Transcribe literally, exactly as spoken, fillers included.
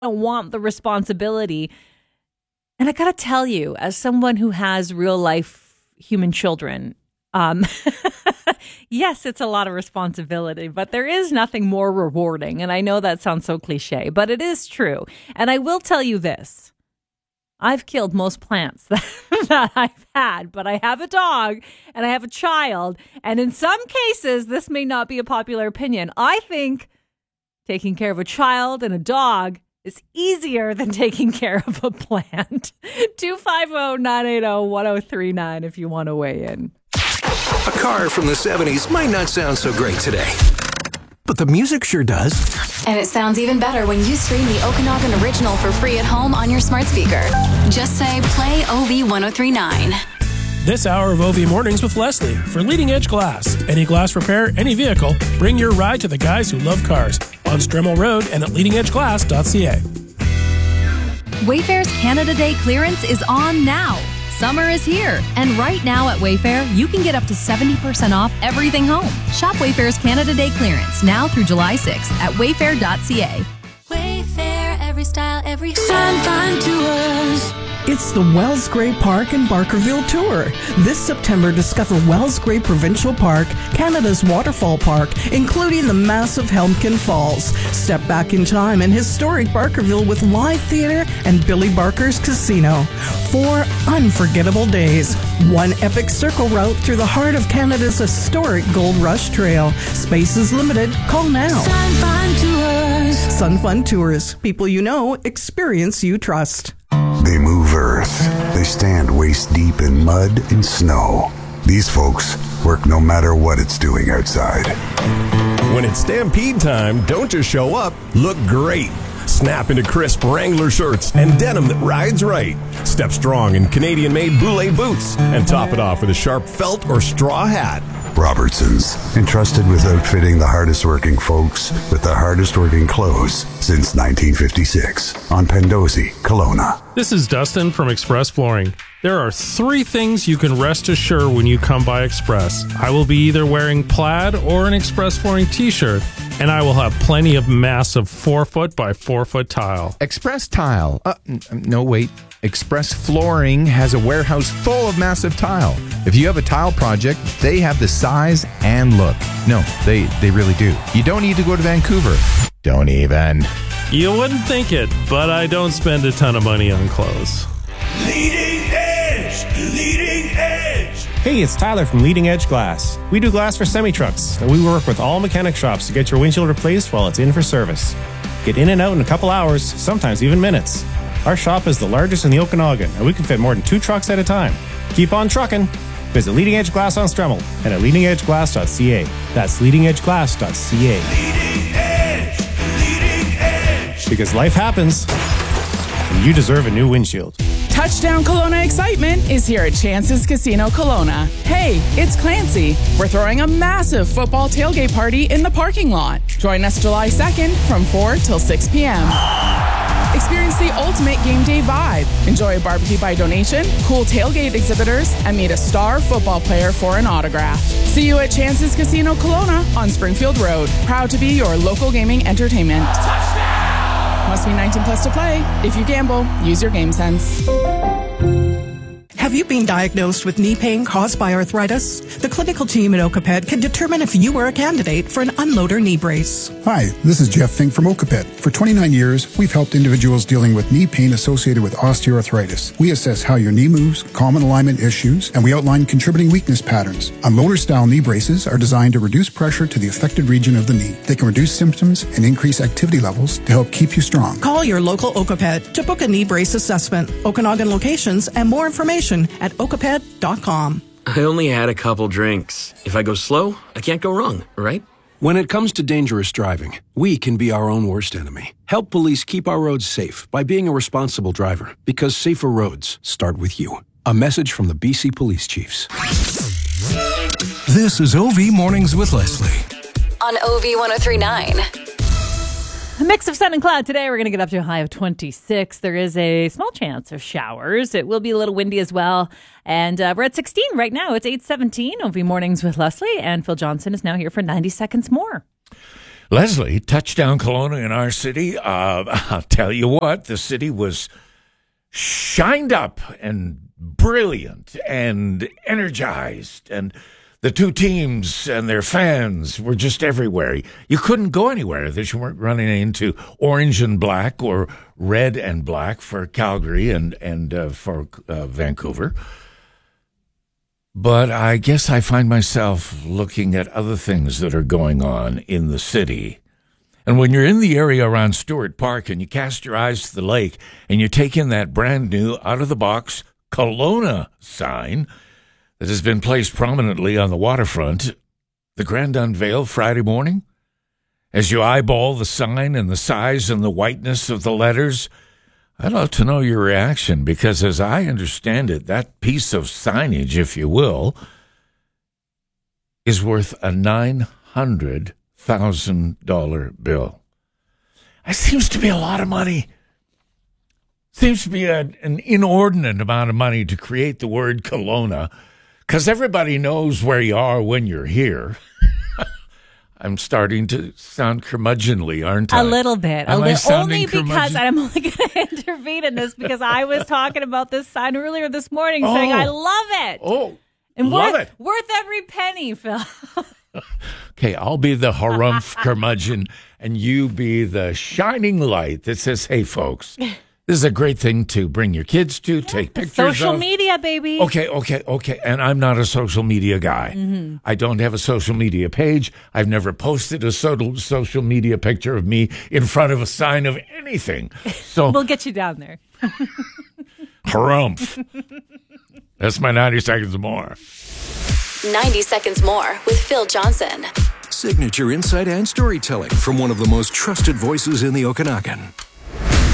don't want the responsibility. And I gotta tell you, as someone who has real life human children, um, yes, it's a lot of responsibility, but there is nothing more rewarding. And I know that sounds so cliche, but it is true. And I will tell you this. I've killed most plants that, that I've had, but I have a dog and I have a child. And in some cases, this may not be a popular opinion. I think taking care of a child and a dog is easier than taking care of a plant. two five zero, nine eight zero, one zero three nine if you want to weigh in. A car from the seventies might not sound so great today, but the music sure does. And it sounds even better when you stream the Okanagan Original for free at home on your smart speaker. Just say, play O V ten thirty-nine. This hour of O V Mornings with Leslie for Leading Edge Glass. Any glass repair, any vehicle, bring your ride to the guys who love cars. On Stremmel Road and at leading edge glass dot c a. Wayfair's Canada Day clearance is on now. Summer is here, and right now at Wayfair, you can get up to seventy percent off everything home. Shop Wayfair's Canada Day clearance now through July sixth at wayfair dot c a. Wayfair, every style, every fun, fun tours. It's the Wells Gray Park and Barkerville Tour. This September, discover Wells Gray Provincial Park, Canada's waterfall park, including the massive Helmkin Falls. Step back in time in historic Barkerville with live theater and Billy Barker's Casino. Four unforgettable days. One epic circle route through the heart of Canada's historic Gold Rush Trail. Space is limited. Call now. Sun Fun Tours. Sun Fun Tours. People you know, experience you trust. They move earth. They stand waist deep in mud and snow. These folks work no matter what it's doing outside. When it's Stampede time, don't just show up, look great. Snap into crisp Wrangler shirts and denim that rides right. Step strong in Canadian-made Boulé boots and top it off with a sharp felt or straw hat. Robertson's, entrusted with outfitting the hardest working folks with the hardest working clothes since nineteen fifty-six on Pendozi, Kelowna. This is Dustin from Express Flooring. There are three things you can rest assured when you come by Express. I will be either wearing plaid or an Express Flooring t-shirt, and I will have plenty of massive four foot by four foot tile. Express Tile. Uh, n- no, wait. Express Flooring has a warehouse full of massive tile. If you have a tile project, they have the size and look. No, they, they really do. You don't need to go to Vancouver. Don't even. You wouldn't think it, but I don't spend a ton of money on clothes. Leading Edge! Leading Edge! Hey, it's Tyler from Leading Edge Glass. We do glass for semi-trucks, and we work with all mechanic shops to get your windshield replaced while it's in for service. Get in and out in a couple hours, sometimes even minutes. Our shop is the largest in the Okanagan, and we can fit more than two trucks at a time. Keep on trucking. Visit Leading Edge Glass on Stremmel and at leading edge glass dot c a. That's leading edge glass dot c a. Leading Edge! Leading Edge! Because life happens, and you deserve a new windshield. Touchdown Kelowna excitement is here at Chance's Casino Kelowna. Hey, it's Clancy. We're throwing a massive football tailgate party in the parking lot. Join us July second from four till six p.m. Experience the ultimate game day vibe. Enjoy a barbecue by donation, cool tailgate exhibitors, and meet a star football player for an autograph. See you at Chance's Casino Kelowna on Springfield Road. Proud to be your local gaming entertainment. Touchdown! Must be nineteen plus to play. If you gamble, use your game sense. Have you been diagnosed with knee pain caused by arthritis? The clinical team at Okaped can determine if you are a candidate for an unloader knee brace. Hi, this is Jeff Fink from Okaped. For twenty-nine years, we've helped individuals dealing with knee pain associated with osteoarthritis. We assess how your knee moves, common alignment issues, and we outline contributing weakness patterns. Unloader-style knee braces are designed to reduce pressure to the affected region of the knee. They can reduce symptoms and increase activity levels to help keep you strong. Call your local Okaped to book a knee brace assessment. Okanagan locations and more information at okaped dot com. I only had a couple drinks. If I go slow, I can't go wrong, right? When it comes to dangerous driving, we can be our own worst enemy. Help police keep our roads safe by being a responsible driver, because safer roads start with you. A message from the B C Police Chiefs. This is O V Mornings with Leslie. On O V ten thirty-nine. A mix of sun and cloud today. We're going to get up to a high of twenty-six. There is a small chance of showers. It will be a little windy as well. And uh, we're at sixteen right now. It's eight seventeen. O V Mornings with Leslie. And Phil Johnson is now here for ninety seconds more. Leslie, touchdown Kelowna in our city. Uh, I'll tell you what, the city was shined up and brilliant and energized, and the two teams and their fans were just everywhere. You couldn't go anywhere that you weren't running into orange and black or red and black for Calgary and, and uh, for uh, Vancouver. But I guess I find myself looking at other things that are going on in the city. And when you're in the area around Stewart Park and you cast your eyes to the lake and you take in that brand new out-of-the-box Kelowna sign that has been placed prominently on the waterfront, the grand unveil Friday morning, as you eyeball the sign and the size and the whiteness of the letters, I'd love to know your reaction, because as I understand it, that piece of signage, if you will, is worth a nine hundred thousand dollars bill. That seems to be a lot of money. Seems to be a, an inordinate amount of money to create the word Kelowna, because everybody knows where you are when you're here. I'm starting to sound curmudgeonly, aren't I? A little bit. Am a I li- sounding only because curmudgeon? I'm only going to intervene in this because I was talking about this sign earlier this morning, Oh. saying I love it. Oh, and love worth, it. worth every penny, Phil. Okay, I'll be the harumph curmudgeon, and you be the shining light that says, hey, folks, this is a great thing to bring your kids to, take pictures Social of. media, baby. Okay, okay, okay. And I'm not a social media guy. Mhm. I don't have a social media page. I've never posted a so- social media picture of me in front of a sign of anything. So, We'll get you down there. harumph. That's my ninety seconds more. ninety seconds more with Phil Johnson. Signature insight and storytelling from one of the most trusted voices in the Okanagan.